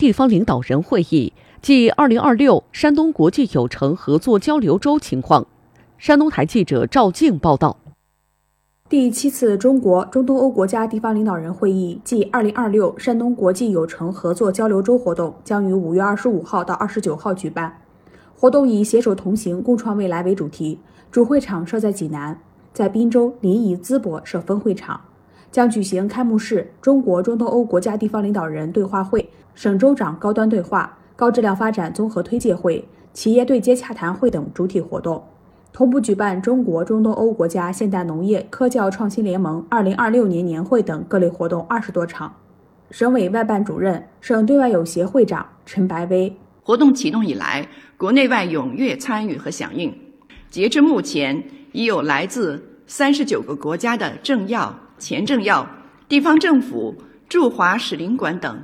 地方领导人会议暨2026山东国际友城合作交流周情况。山东台记者赵静报道。 第7次中国中东欧国家地方领导人会议暨2026山东国际友城合作交流周活动将于5月25号到29号举办。活动以携手同行共创未来为主题，主会场设在济南，在滨州临沂淄博设分会场，将举行开幕式、中国中东欧国家地方领导人对话会、省州长高端对话、高质量发展综合推介会、企业对接洽谈会等主体活动。同步举办中国中东欧国家现代农业科教创新联盟2026年年会等各类活动20多场。省委外办主任、省对外友协会长陈白薇： 活动启动以来，国内外踊跃参与和响应。截至目前，已有来自39个国家的政要、前政要、地方政府、驻华使领馆等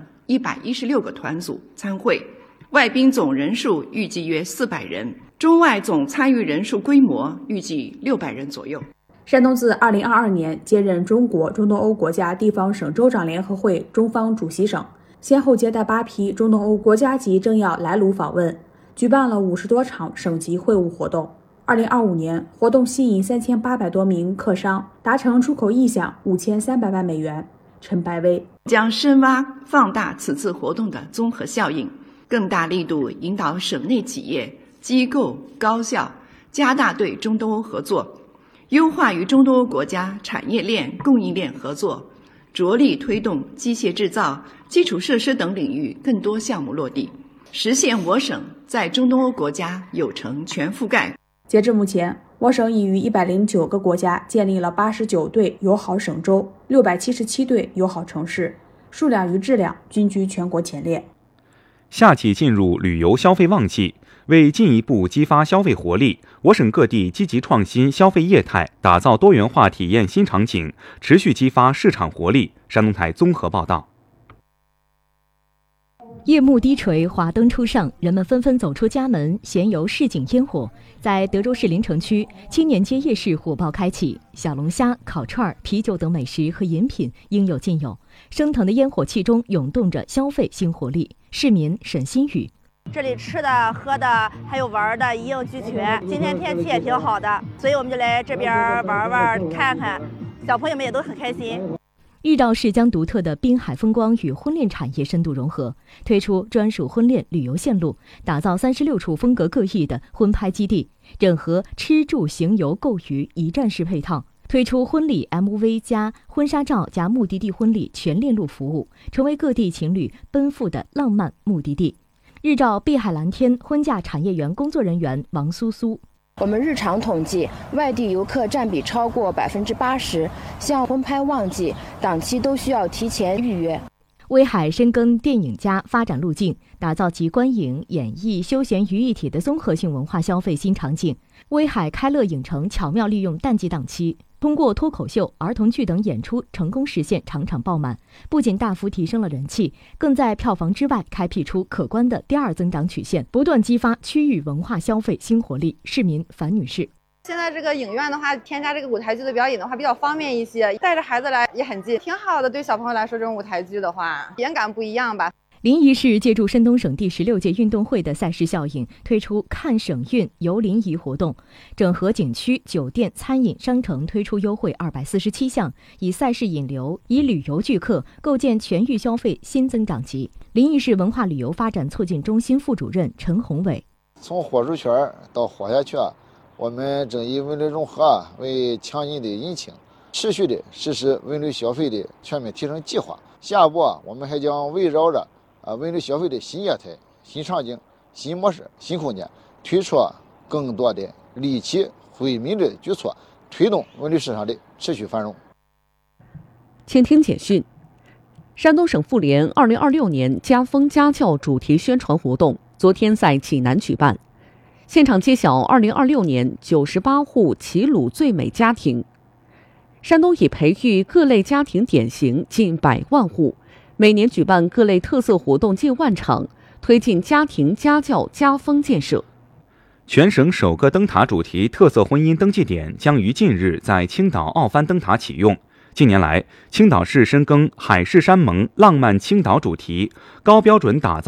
116个团组参会，外宾总人数预计约400人。中外总参与人数规模预计600人左右。 山东自2022年接任中国中东欧国家地方省州长联合会中方主席省，先后接待8批中东欧国家级政要来鲁访问，举办了50多场省级会务活动。2025年，活动吸引3800多名客商，达成出口意向5300万美元。陈白薇将深挖放大此次活动的综合效应，更大力度引导省内企业机构、高校加大对中东欧合作，优化与中东欧国家产业链、供应链合作，着力推动机械制造、基础设施等领域更多项目落地，实现我省在中东欧国家友城全覆盖。 截至目前，我省已于109个国家建立了89对友好省州、677对友好城市，数量与质量均居全国前列。 夏季进入旅游消费旺季，为进一步激发消费活力，我省各地积极创新消费业态，打造多元化体验新场景，持续激发市场活力。山东台综合报道。 夜幕低垂，华灯初上，人们纷纷走出家门，闲游市井烟火。在德州市临城区，青年街夜市火爆开启，小龙虾、烤串、啤酒等美食和饮品应有尽有，升腾的烟火气中涌动着消费新活力。市民沈新宇： 这里吃的、喝的还有玩的一应俱全，今天天气也挺好的，所以我们就来这边玩玩看看，小朋友们也都很开心。 日照市将独特的滨海风光与婚恋产业深度融合，推出专属婚恋旅游线路，打造36处风格各异的婚拍基地，整合吃住行游购娱一站式配套，推出婚礼 MV 加婚纱照加目的地婚礼全链路服务，成为各地情侣奔赴的浪漫目的地。日照碧海蓝天婚嫁产业园工作人员王苏苏： 我们日常统计，外地游客占比超过80%，像婚拍旺季档期都需要提前预约。 威海深耕电影家发展路径，打造集观影、演艺、休闲于一体的综合性文化消费新场景。威海开乐影城巧妙利用淡季档期，通过脱口秀、儿童剧等演出，成功实现场场爆满，不仅大幅提升了人气，更在票房之外开辟出可观的第二增长曲线，不断激发区域文化消费新活力。市民樊女士： 现在这个影院的话，添加这个舞台剧的表演的话比较方便一些，带着孩子来也很近，挺好的。对小朋友来说，这种舞台剧的话，体验感不一样吧。 临沂市借助山东省第16届运动会的赛事效应，推出看省运游临沂活动，整合景区、酒店、餐饮、商城，推出优惠247项，以赛事引流，以旅游聚客，构建全域消费新增长极。临沂市文化旅游发展促进中心副主任陈宏伟： 从活出圈到活下去，我们正以文旅融合为强劲的引擎，持续地实施文旅消费的全面提升计划。下一步我们还将围绕着文旅消费的新业态、新场景、新模式、新空间，推出更多的利企惠民的举措，推动文旅市场的持续繁荣。 请听简讯：山东省妇联2026年家风家教主题宣传活动昨天在济南举办，现场揭晓2026年98户齐鲁最美家庭。山东已培育各类家庭典型近100万户，每年举办各类特色活动近万场，推进家庭家教家风建设。 全省首个灯塔主题特色婚姻登记点将于近日在青岛奥帆灯塔启用。近年来，青岛市深耕海誓山盟浪漫青岛主题，高标准打造